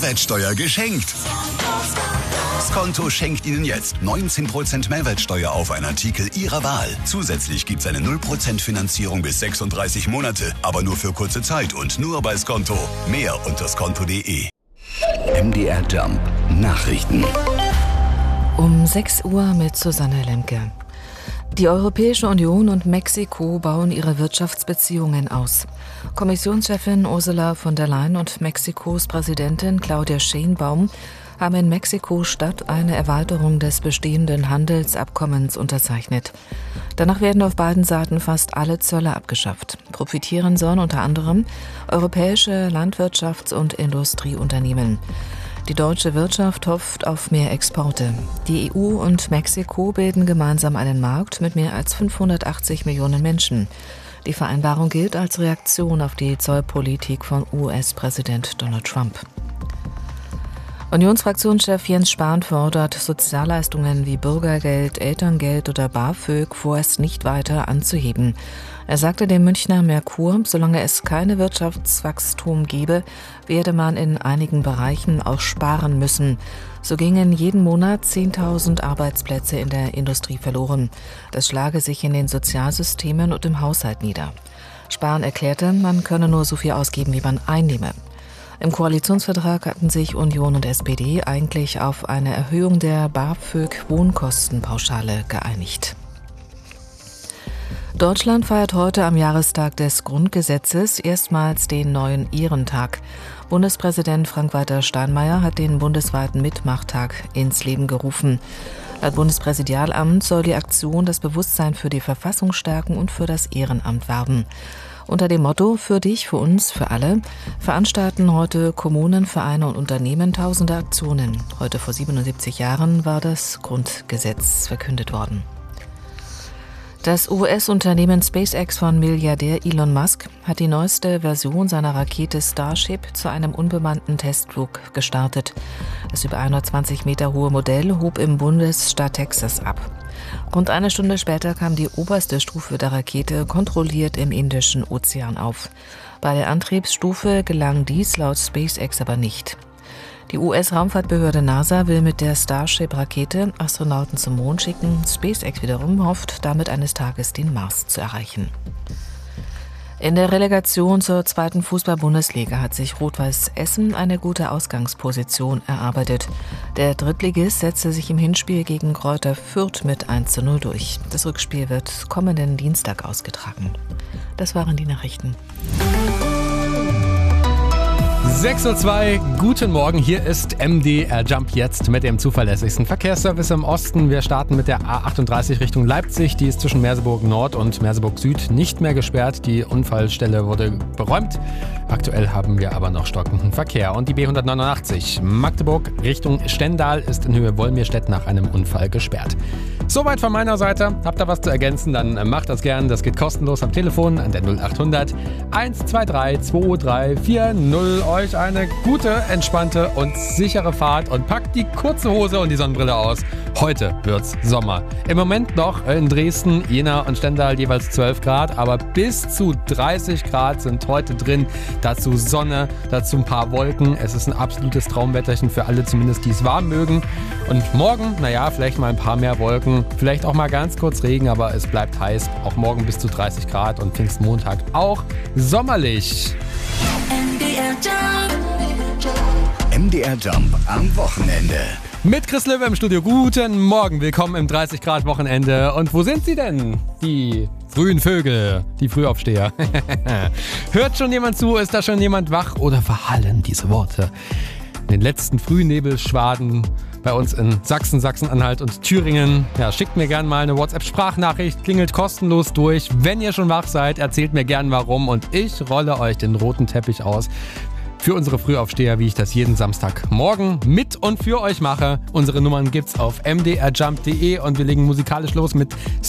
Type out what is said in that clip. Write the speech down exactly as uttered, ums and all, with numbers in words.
Mehrwertsteuer geschenkt. Skonto schenkt Ihnen jetzt neunzehn Prozent Mehrwertsteuer auf einen Artikel Ihrer Wahl. Zusätzlich gibt es eine null Prozent Finanzierung bis sechsunddreißig Monate, aber nur für kurze Zeit und nur bei Skonto. Mehr unter skonto punkt de. M D R Jump Nachrichten. Um sechs Uhr mit Susanne Lemke. Die Europäische Union und Mexiko bauen ihre Wirtschaftsbeziehungen aus. Kommissionschefin Ursula von der Leyen und Mexikos Präsidentin Claudia Sheinbaum haben in Mexiko-Stadt eine Erweiterung des bestehenden Handelsabkommens unterzeichnet. Danach werden auf beiden Seiten fast alle Zölle abgeschafft. Profitieren sollen unter anderem europäische Landwirtschafts- und Industrieunternehmen. Die deutsche Wirtschaft hofft auf mehr Exporte. Die E U und Mexiko bilden gemeinsam einen Markt mit mehr als fünfhundertachtzig Millionen Menschen. Die Vereinbarung gilt als Reaktion auf die Zollpolitik von U S-Präsident Donald Trump. Unionsfraktionschef Jens Spahn fordert, Sozialleistungen wie Bürgergeld, Elterngeld oder BAföG vorerst nicht weiter anzuheben. Er sagte dem Münchner Merkur, solange es keine Wirtschaftswachstum gebe, werde man in einigen Bereichen auch sparen müssen. So gingen jeden Monat zehntausend Arbeitsplätze in der Industrie verloren. Das schlage sich in den Sozialsystemen und im Haushalt nieder. Spahn erklärte, man könne nur so viel ausgeben, wie man einnehme. Im Koalitionsvertrag hatten sich Union und S P D eigentlich auf eine Erhöhung der BAföG-Wohnkostenpauschale geeinigt. Deutschland feiert heute am Jahrestag des Grundgesetzes erstmals den neuen Ehrentag. Bundespräsident Frank-Walter Steinmeier hat den bundesweiten Mitmachtag ins Leben gerufen. Laut Bundespräsidialamt soll die Aktion das Bewusstsein für die Verfassung stärken und für das Ehrenamt werben. Unter dem Motto „Für dich, für uns, für alle“ veranstalten heute Kommunen, Vereine und Unternehmen tausende Aktionen. Heute vor siebenundsiebzig Jahren war das Grundgesetz verkündet worden. Das U S-Unternehmen SpaceX von Milliardär Elon Musk hat die neueste Version seiner Rakete Starship zu einem unbemannten Testflug gestartet. Das über hundertzwanzig Meter hohe Modell hob im Bundesstaat Texas ab. Rund eine Stunde später kam die oberste Stufe der Rakete kontrolliert im Indischen Ozean auf. Bei der Antriebsstufe gelang dies laut SpaceX aber nicht. Die U S-Raumfahrtbehörde NASA will mit der Starship-Rakete Astronauten zum Mond schicken. SpaceX wiederum hofft, damit eines Tages den Mars zu erreichen. In der Relegation zur zweiten Fußball-Bundesliga hat sich Rot-Weiß Essen eine gute Ausgangsposition erarbeitet. Der Drittligist setzte sich im Hinspiel gegen Greuther Fürth mit eins zu null durch. Das Rückspiel wird kommenden Dienstag ausgetragen. Das waren die Nachrichten. sechs Uhr zwei, guten Morgen, hier ist M D R Jump jetzt mit dem zuverlässigsten Verkehrsservice im Osten. Wir starten mit der A achtunddreißig Richtung Leipzig, die ist zwischen Merseburg Nord und Merseburg Süd nicht mehr gesperrt. Die Unfallstelle wurde beräumt. Aktuell haben wir aber noch stockenden Verkehr. Und die B hundertneunundachtzig Magdeburg Richtung Stendal ist in Höhe Wolmirstedt nach einem Unfall gesperrt. Soweit von meiner Seite. Habt ihr was zu ergänzen, dann macht das gern. Das geht kostenlos am Telefon an der null achthundert eins zwei drei zwei drei vier null. Euch eine gute, entspannte und sichere Fahrt und packt die kurze Hose und die Sonnenbrille aus. Heute wird's Sommer. Im Moment noch in Dresden, Jena und Stendal jeweils zwölf Grad, aber bis zu dreißig Grad sind heute drin. Dazu Sonne, dazu ein paar Wolken. Es ist ein absolutes Traumwetterchen für alle, zumindest die es warm mögen. Und morgen, naja, vielleicht mal ein paar mehr Wolken, vielleicht auch mal ganz kurz Regen, aber es bleibt heiß. Auch morgen bis zu dreißig Grad und Pfingstmontag auch sommerlich. M D R Jump. M D R Jump am Wochenende. Mit Chris Löwe im Studio. Guten Morgen, willkommen im dreißig Grad Wochenende. Und wo sind sie denn? Die frühen Vögel, die Frühaufsteher. Hört schon jemand zu? Ist da schon jemand wach? Oder verhallen diese Worte in den letzten Frühnebelschwaden bei uns in Sachsen, Sachsen-Anhalt und Thüringen? Ja, schickt mir gerne mal eine WhatsApp-Sprachnachricht, klingelt kostenlos durch. Wenn ihr schon wach seid, erzählt mir gern warum und ich rolle euch den roten Teppich aus für unsere Frühaufsteher, wie ich das jeden Samstagmorgen mit und für euch mache. Unsere Nummern gibt's auf m d r jump punkt de und wir legen musikalisch los mit